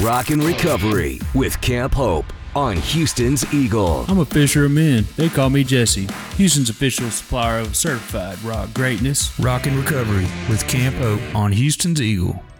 Rock and Recovery with Camp Hope on Houston's Eagle. I'm a fisher of men. They call me Jesse. Houston's official supplier of certified rock greatness. Rock and Recovery with Camp Hope on Houston's Eagle.